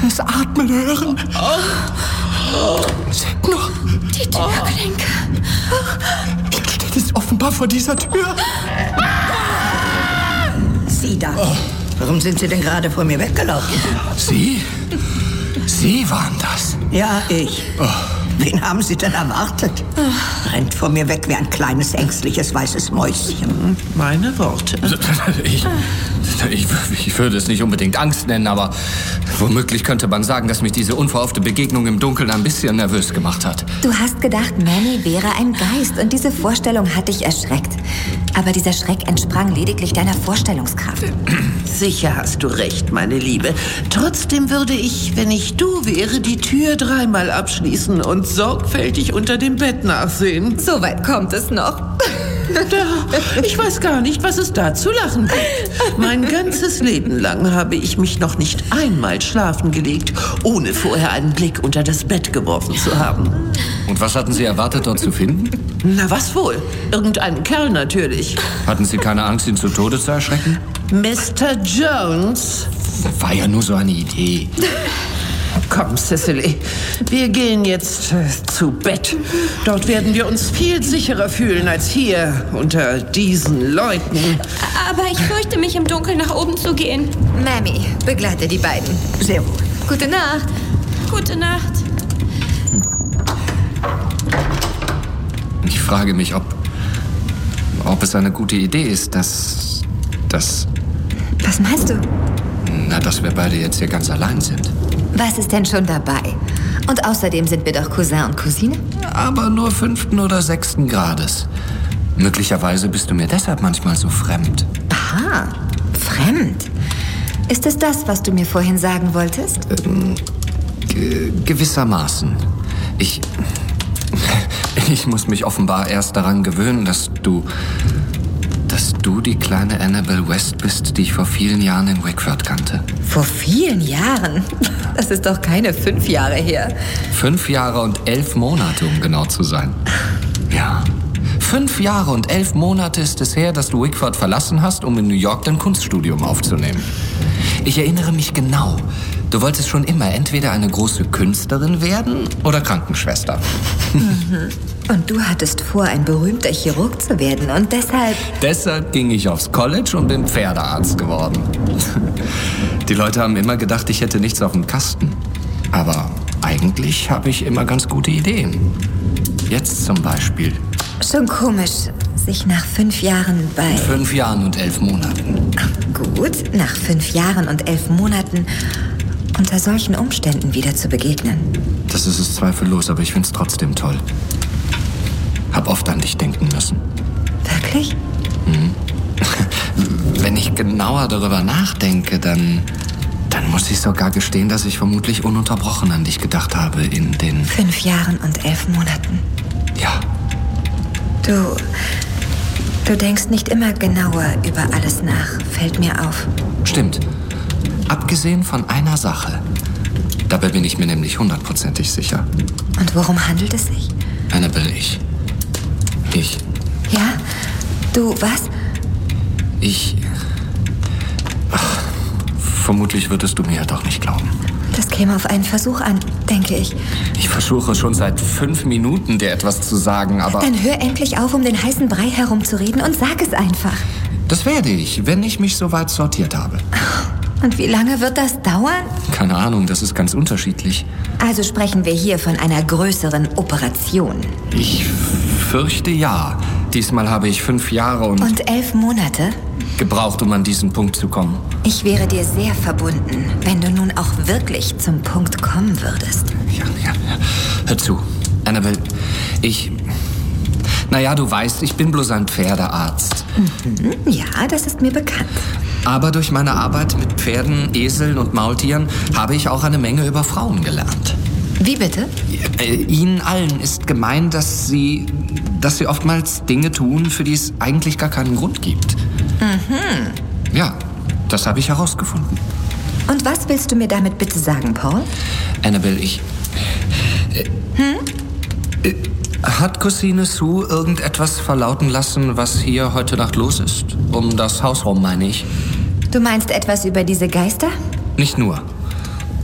kleines Atmen hören. Seht nur. Die Türklinke. Jetzt steht es offenbar vor dieser Tür. Sie da. Warum sind Sie denn gerade vor mir weggelaufen? Sie? Sie waren das? Ja, ich. Wen haben Sie denn erwartet? Rennt vor mir weg wie ein kleines, ängstliches, weißes Mäuschen. Meine Worte. Ich würde es nicht unbedingt Angst nennen, aber womöglich könnte man sagen, dass mich diese unverhoffte Begegnung im Dunkeln ein bisschen nervös gemacht hat. Du hast gedacht, Manny wäre ein Geist und diese Vorstellung hat dich erschreckt. Aber dieser Schreck entsprang lediglich deiner Vorstellungskraft. Sicher hast du recht, meine Liebe. Trotzdem würde ich, wenn ich du wäre, die Tür 3-mal abschließen und sorgfältig unter dem Bett nachsehen. So weit kommt es noch. Ich weiß gar nicht, was es da zu lachen gibt. Mein ganzes Leben lang habe ich mich noch nicht einmal schlafen gelegt, ohne vorher einen Blick unter das Bett geworfen zu haben. Und was hatten Sie erwartet, dort zu finden? Na, was wohl? Irgendeinen Kerl natürlich. Hatten Sie keine Angst, ihn zu Tode zu erschrecken? Mr. Jones. War ja nur so eine Idee. Komm, Cicely, wir gehen jetzt zu Bett. Dort werden wir uns viel sicherer fühlen als hier unter diesen Leuten. Aber ich fürchte mich, im Dunkeln nach oben zu gehen. Mammy, begleite die beiden. Sehr wohl. Gute Nacht. Gute Nacht. Ich frage mich, ob es eine gute Idee ist, dass Was meinst du? dass wir beide jetzt hier ganz allein sind. Was ist denn schon dabei? Und außerdem sind wir doch Cousin und Cousine. Aber nur 5. oder 6. Grades. Möglicherweise bist du mir deshalb manchmal so fremd. Aha, fremd. Ist es das, was du mir vorhin sagen wolltest? Gewissermaßen. Ich muss mich offenbar erst daran gewöhnen, dass du die kleine Annabelle West bist, die ich vor vielen Jahren in Wickford kannte. Vor vielen Jahren? Das ist doch keine 5 Jahre her. 5 Jahre und 11 Monate, um genau zu sein. Ja. 5 Jahre und 11 Monate ist es her, dass du Wickford verlassen hast, um in New York dein Kunststudium aufzunehmen. Ich erinnere mich genau. Du wolltest schon immer entweder eine große Künstlerin werden oder Krankenschwester. Mhm. Und du hattest vor, ein berühmter Chirurg zu werden und deshalb... Deshalb ging ich aufs College und bin Pferdearzt geworden. Die Leute haben immer gedacht, ich hätte nichts auf dem Kasten. Aber eigentlich habe ich immer ganz gute Ideen. Jetzt zum Beispiel. Schon komisch, sich nach 5 Jahren bei... 5 Jahren und 11 Monaten. Gut, nach 5 Jahren und 11 Monaten unter solchen Umständen wieder zu begegnen. Das ist es zweifellos, aber ich find's trotzdem toll. Hab oft an dich denken müssen. Wirklich? Wenn ich genauer darüber nachdenke, dann muss ich sogar gestehen, dass ich vermutlich ununterbrochen an dich gedacht habe in den... 5 Jahren und 11 Monaten. Ja. Du denkst nicht immer genauer über alles nach, fällt mir auf. Stimmt. Abgesehen von einer Sache. Dabei bin ich mir nämlich 100%ig sicher. Und worum handelt es sich? Annabelle, ich. Ja? Du, was? Vermutlich würdest du mir ja doch nicht glauben. Das käme auf einen Versuch an, denke ich. Ich versuche schon seit 5 Minuten, dir etwas zu sagen, aber... Dann hör endlich auf, um den heißen Brei herumzureden und sag es einfach. Das werde ich, wenn ich mich soweit sortiert habe. Und wie lange wird das dauern? Keine Ahnung, das ist ganz unterschiedlich. Also sprechen wir hier von einer größeren Operation. Ich fürchte ja. Diesmal habe ich 5 Jahre und 11 Monate? Gebraucht, um an diesen Punkt zu kommen. Ich wäre dir sehr verbunden, wenn du nun auch wirklich zum Punkt kommen würdest. Ja. Hör zu, Annabelle, Naja, du weißt, ich bin bloß ein Pferdearzt. Ja, das ist mir bekannt. Aber durch meine Arbeit mit Pferden, Eseln und Maultieren habe ich auch eine Menge über Frauen gelernt. Wie bitte? Ihnen allen ist gemein, dass sie oftmals Dinge tun, für die es eigentlich gar keinen Grund gibt. Ja, das habe ich herausgefunden. Und was willst du mir damit bitte sagen, Paul? Annabelle, hat Cousine Sue irgendetwas verlauten lassen, was hier heute Nacht los ist? Um das Haus rum, meine ich. Du meinst etwas über diese Geister? Nicht nur.